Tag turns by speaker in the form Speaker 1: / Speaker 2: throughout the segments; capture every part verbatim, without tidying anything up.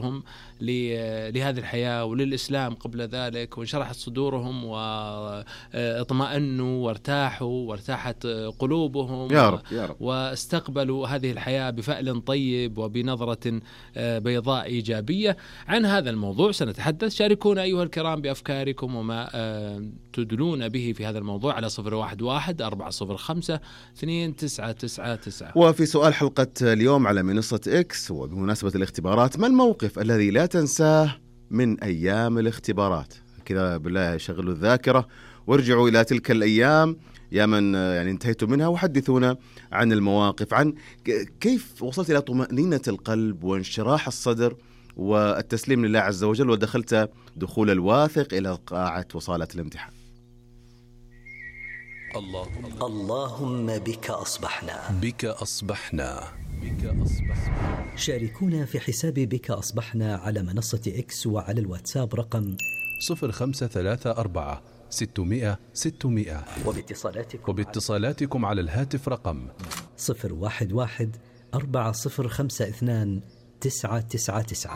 Speaker 1: صدورهم لهذه الحياة وللإسلام قبل ذلك، وانشرحت صدورهم واطمأنوا وارتاحوا وارتاحت قلوبهم
Speaker 2: يا رب يا رب.
Speaker 1: واستقبلوا هذه الحياة بفأل طيب وبنظرة بيضاء إيجابية. عن هذا الموضوع سنتحدث. شاركونا أيها الكرام بأفكاركم وما تدلون به في هذا الموضوع على صفر واحد واحد أربعة صفر خمسة اثنين تسعة تسعة تسعة.
Speaker 2: وفي سؤال حلقة اليوم على منصة إكس وبمناسبة الاختبارات، ما الموقف الذي لا تنساه من أيام الاختبارات؟ كذا بالله شغلوا الذاكرة وارجعوا إلى تلك الأيام يا من يعني انتهيتوا منها، وحدثونا عن المواقف، عن كيف وصلت إلى طمأنينة القلب وانشراح الصدر والتسليم لله عز وجل، ودخلت دخول الواثق إلى قاعة وصالة الامتحان.
Speaker 3: الله اللهم بك أصبحنا بك أصبحنا بك أصبحنا.
Speaker 4: شاركونا في حساب بك أصبحنا على منصة إكس وعلى الواتساب رقم
Speaker 3: صفر خمسة ثلاثة أربعة ستمائة ستمائة،
Speaker 4: وباتصالاتكم,
Speaker 3: وباتصالاتكم على الهاتف رقم
Speaker 4: صفر واحد واحد أربعة صفر خمسة اثنان تسعة تسعة تسعة.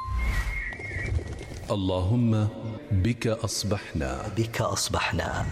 Speaker 3: اللهم بك أصبحنا
Speaker 4: بك أصبحنا.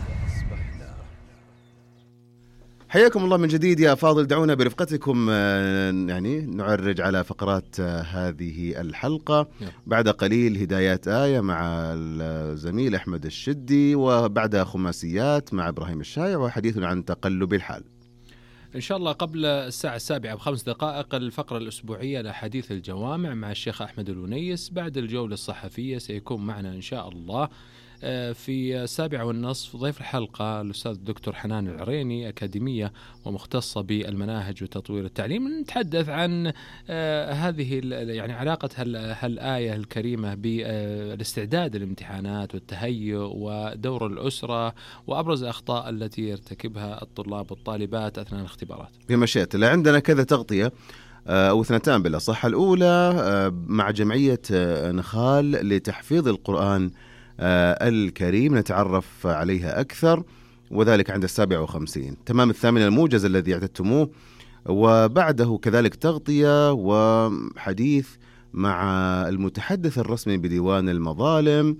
Speaker 2: حياكم الله من جديد يا فاضل. دعونا برفقتكم يعني نعرج على فقرات هذه الحلقة. بعد قليل هدايات آية مع الزميل أحمد الشدي، وبعدها خماسيات مع إبراهيم الشايع، وحديثنا عن تقلب الحال
Speaker 1: إن شاء الله. قبل الساعة السابعة بخمس دقائق الفقرة الأسبوعية لحديث الجوامع مع الشيخ أحمد الونيس. بعد الجولة الصحفية سيكون معنا إن شاء الله في السابعة والنصف ضيف الحلقة الأستاذ الدكتور حنان العريني، أكاديمية ومختصة بالمناهج وتطوير التعليم. نتحدث عن هذه يعني علاقة هالآية الكريمة بالاستعداد للامتحانات والتهيؤ ودور الأسرة وأبرز الأخطاء التي يرتكبها الطلاب والطالبات أثناء الاختبارات.
Speaker 2: بمشيئة الله عندنا كذا تغطية أو اثنتان بالأصح. الأولى مع جمعية نخال لتحفيظ القرآن الكريم، نتعرف عليها أكثر، وذلك عند السابع وخمسين تمام الثامن الموجز الذي اعتدتموه. وبعده كذلك تغطية وحديث مع المتحدث الرسمي بديوان المظالم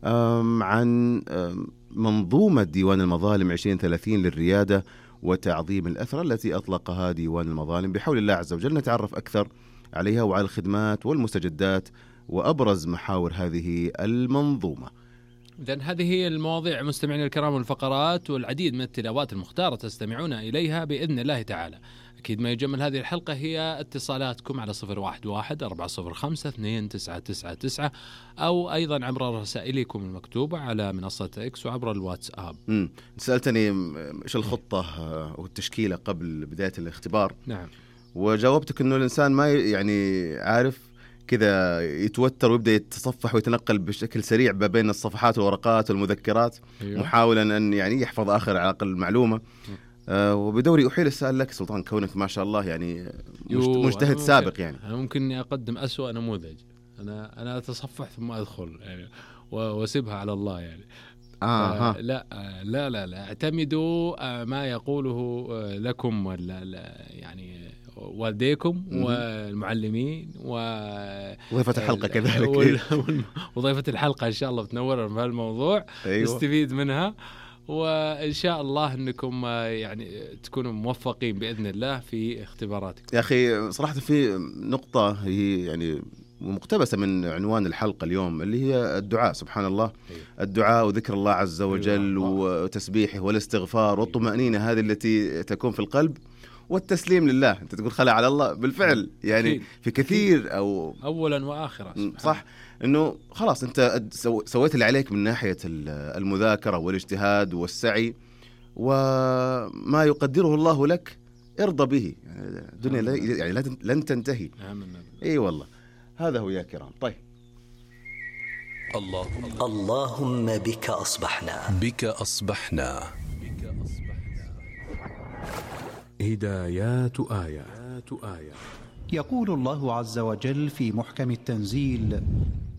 Speaker 2: عن منظومة ديوان المظالم عشرين ثلاثين للريادة وتعظيم الأثر التي أطلقها ديوان المظالم. بحول الله عز وجل نتعرف أكثر عليها وعلى الخدمات والمستجدات وأبرز محاور هذه المنظومة.
Speaker 1: إذن هذه هي المواضيع مستمعين الكرام والفقرات، والعديد من التلاوات المختارة تستمعون إليها بإذن الله تعالى. أكيد ما يجمل هذه الحلقة هي اتصالاتكم على صفر واحد واحد أربعة صفر خمسة اثنين تسعة تسعة تسعة، أو أيضا عبر رسائلكم المكتوبة على منصة إكس وعبر الواتساب.
Speaker 2: امم سألتني إيش الخطة والتشكيلة قبل بداية الاختبار.
Speaker 1: نعم.
Speaker 2: وجاوبتك إنه الإنسان ما يعني عارف كذا يتوتر ويبدأ يتصفح ويتنقل بشكل سريع بين الصفحات والورقات والمذكرات. أيوة. محاولا أن يعني يحفظ آخر على الأقل المعلومة. آه وبدوري أحيل السؤال لك سلطان، كونك ما شاء الله يعني مجتهد سابق. يعني
Speaker 1: أنا ممكن أقدم أسوأ نموذج. أنا أنا أتصفح ثم أدخل يعني وأسيبها على الله يعني.
Speaker 2: آه
Speaker 1: لا لا لا لا اعتمدوا ما يقوله لكم ولا يعني والديكم والمعلمين
Speaker 2: وضيفة الحلقة كذلك
Speaker 1: وضيفة الحلقة إن شاء الله بتنورنا في الموضوع. أيوة. نستفيد منها، وإن شاء الله أنكم يعني تكونوا موفقين بإذن الله في اختباراتكم.
Speaker 2: يا أخي صراحة في نقطة هي يعني ومقتبسة من عنوان الحلقة اليوم اللي هي الدعاء. سبحان الله. أيوة. الدعاء وذكر الله عز وجل. أيوة. وتسبيحه والاستغفار والطمأنينة. أيوة. هذه التي تكون في القلب والتسليم لله. أنت تقول خلع على الله بالفعل يعني. أكيد. في كثير أو
Speaker 1: أولا وآخرا.
Speaker 2: صح إنه خلاص أنت سويت اللي عليك من ناحية المذاكرة والاجتهاد والسعي، وما يقدره الله لك ارضى به. يعني الدنيا يعني لن تنتهي. أي والله هذا هو يا كرام. طيب
Speaker 3: الله
Speaker 4: اللهم بك أصبحنا
Speaker 3: بك أصبحنا بك أصبحنا.
Speaker 5: هدايات آية.
Speaker 6: يقول الله عز وجل في محكم التنزيل: